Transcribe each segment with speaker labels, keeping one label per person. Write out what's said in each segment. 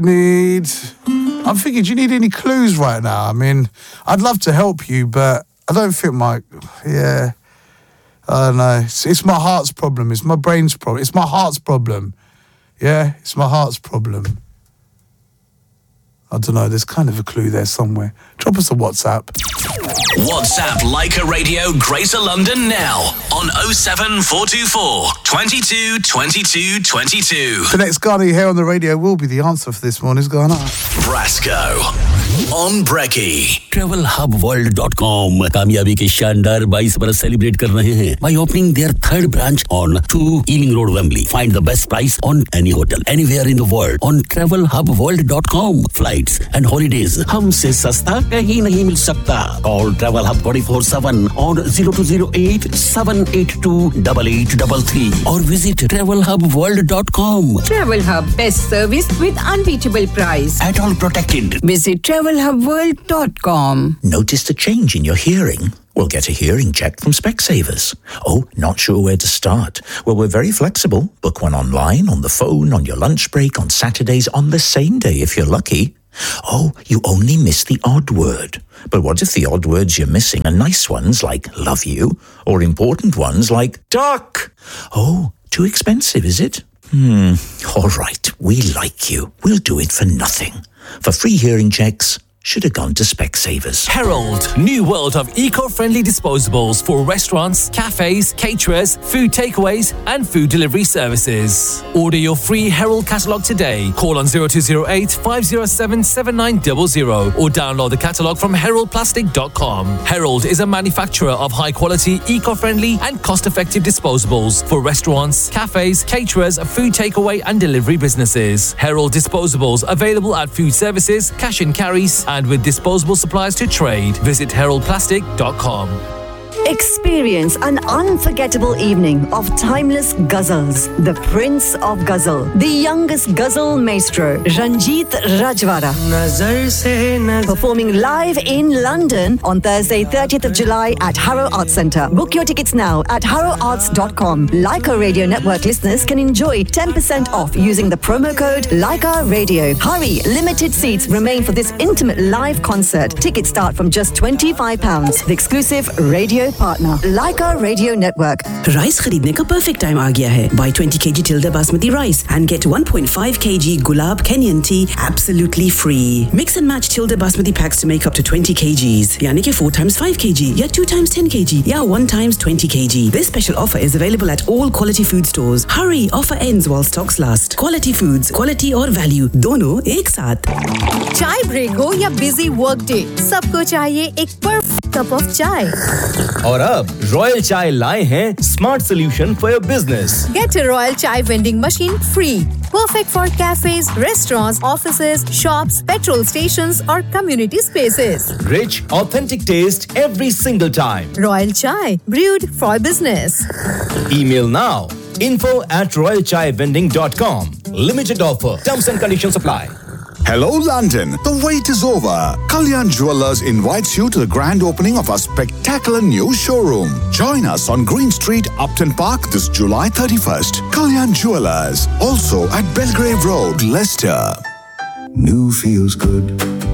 Speaker 1: I'm thinking, do you need any clues right now? I mean, I'd love to help you, but I don't think I don't know. It's my heart's problem. It's my brain's problem. It's my heart's problem. Yeah, it's my heart's problem. I don't know, there's kind of a clue there somewhere. Drop us a WhatsApp.
Speaker 2: WhatsApp Leica Radio Greater London now on 07424 22 22 22.
Speaker 1: The next Ghana you hear on the radio will be the answer for this morning's Ghana.
Speaker 2: Brasco on Brecky.
Speaker 3: TravelHubWorld.com कामयाबी के शानदार 22 बरस celebrate कर रहे हैं by opening their third branch on 2 Ealing Road, Wembley. Find the best price on any hotel anywhere in the world on TravelHubWorld.com. Flights and holidays हमसे सस्ता कहीं नहीं मिल सकता. Call Travel Hub 24/7 on 0208-782-8833 or visit TravelHubWorld.com.
Speaker 4: Travel Hub, best service with unbeatable price.
Speaker 3: At all protected.
Speaker 4: Visit TravelHubWorld.com.
Speaker 5: Noticed a change in your hearing? Well, get a hearing check from Specsavers. Oh, not sure where to start? Well, we're very flexible. Book one online, on the phone, on your lunch break, on Saturdays, on the same day if you're lucky. Oh, you only miss the odd word. But what if the odd words you're missing are nice ones like love you, or important ones like duck? Oh, too expensive, is it? All right, we like you. We'll do it for nothing. For free hearing checks, should have gone to Specsavers.
Speaker 6: Herald, new world of eco-friendly disposables for restaurants, cafes, caterers, food takeaways and food delivery services. Order your free Herald catalogue today. Call on 0208 507 7900 or download the catalogue from heraldplastic.com. Herald is a manufacturer of high-quality, eco-friendly and cost-effective disposables for restaurants, cafes, caterers, food takeaway and delivery businesses. Herald disposables available at food services, cash and carries and with disposable supplies to trade. Visit heraldplastic.com.
Speaker 7: Experience an unforgettable evening of timeless ghazals. The Prince of Ghazal, the youngest ghazal maestro, Ranjit Rajwara, performing live in London on Thursday, 30th of July at Harrow Arts Centre. Book your tickets now at harrowarts.com. Leica Radio Network listeners can enjoy 10% off using the promo code Leica Radio. Hurry, limited seats remain for this intimate live concert. Tickets start from just £25. The exclusive radio partner, Leica Radio Network.
Speaker 8: Rice खरीदने का perfect time आ गया है. Buy 20 kg Tilda Basmati rice and get 1.5 kg Gulab Kenyan tea absolutely free. Mix and match Tilda Basmati packs to make up to 20 kgs. यानी कि 4 times 5 kg, या 2 times 10 kg, या 1 times 20 kg. This special offer is available at all quality food stores. Hurry, offer ends while stocks last. Quality foods, quality और value दोनों एक साथ.
Speaker 9: चाय break हो या बिजी वर्क डे, सबको चाहिए एक परफेक्ट कप ऑफ चाय.
Speaker 10: और अब रॉयल चाय लाए हैं smart solution for your business.
Speaker 9: Get a Royal Chai vending machine free. Perfect for cafes, restaurants, offices, shops, petrol stations or community spaces.
Speaker 10: Rich, authentic taste every single time.
Speaker 9: Royal Chai, brewed for business.
Speaker 10: Email now info@royalchaivending.com. Limited offer. Terms and conditions apply.
Speaker 11: Hello London, the wait is over. Kalyan Jewellers invites you to the grand opening of our spectacular new showroom. Join us on Green Street, Upton Park this July 31st. Kalyan Jewellers, also at Belgrave Road, Leicester.
Speaker 12: New feels good.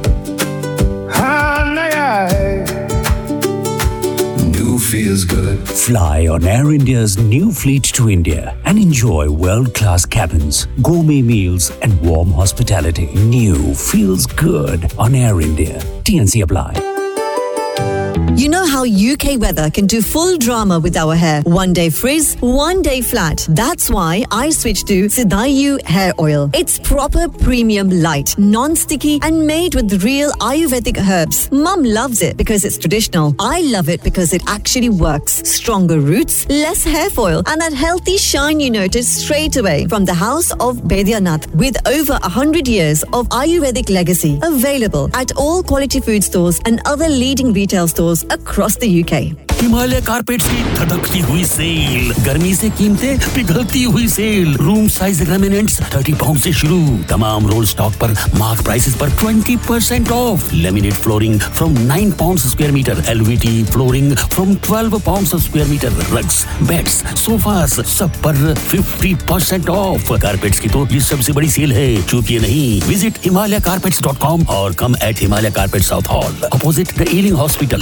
Speaker 12: Feels good.
Speaker 3: Fly on Air India's new fleet to India and enjoy world-class cabins, gourmet meals and warm hospitality. New feels good on Air India. TNC apply.
Speaker 7: You know how UK weather can do full drama with our hair. One day frizz, one day flat. That's why I switched to Sidayu hair oil. It's proper premium light, non-sticky and made with real Ayurvedic herbs. Mum loves it because it's traditional. I love it because it actually works. Stronger roots, less hair foil and that healthy shine you notice straight away. From the house of Baidyanath with over 100 years of Ayurvedic legacy. Available at all quality food stores and other leading retail stores across the UK.
Speaker 3: Himalaya carpets की धधकती हुई cell, गर्मी से कीमतें पिघलती हुई cell, room size laminates 30 pound से शुरू, तमाम role stock पर मार्क प्राइसेस पर 20% of, laminate flooring from 9 pound square metre, एलवीटी flooring from 12 pound square metre, rugs, beds, sofas सब पर 50% ऑफ। कारपेट्स की तो ये सबसे बड़ी सेल है, चूकिए नहीं। विजिट himalaycarpets.com और कम eight Himalaya carpet south hall, opposite the ailing hospital.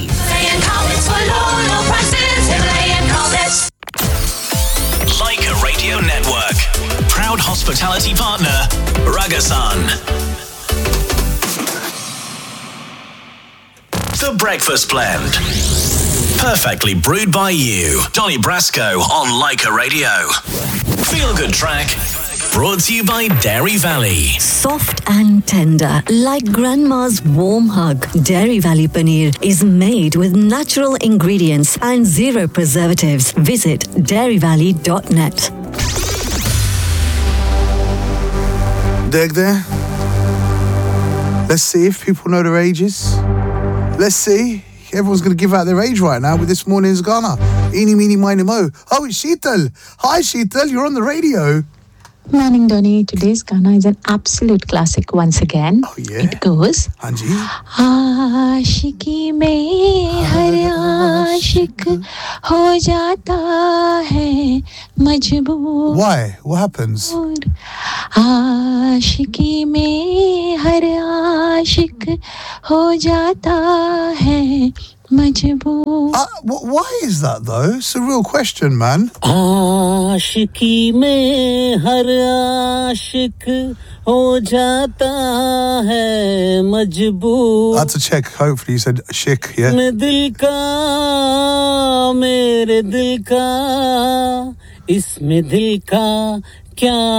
Speaker 2: Leica Radio Network, proud hospitality partner, Ragasan. The Breakfast Blend, perfectly brewed by you. Donny Brasco on Leica Radio. Feel Good Track, brought to you by Dairy Valley.
Speaker 7: Soft and tender, like grandma's warm hug. Dairy Valley Paneer is made with natural ingredients and zero preservatives. Visit dairyvalley.net.
Speaker 1: There. Let's see if people know their ages. Let's see. Everyone's going to give out their age right now with this morning's Ghana. Eeny, meeny, miny, mo. Oh, it's Sheetal. Hi, Sheetal. You're on the radio.
Speaker 13: Morning, Donny. Today's Ghana is an absolute classic once again.
Speaker 1: Oh, yeah.
Speaker 13: It goes.
Speaker 1: Hanji.
Speaker 13: आशिकी में हर आशिक हो जाता है मजबूर.
Speaker 1: Why? What happens?
Speaker 13: आशिकी में हर आशिक हो जाता है मजबूर.
Speaker 1: Why is that though? It's a real question, man.
Speaker 14: आशिकी में हर आशिक हो जाता है मजबूर.
Speaker 1: I had to check. Hopefully you said shik, yeah?
Speaker 14: मैं दिल का, मेरे दिल का, इसमें दिल का क्या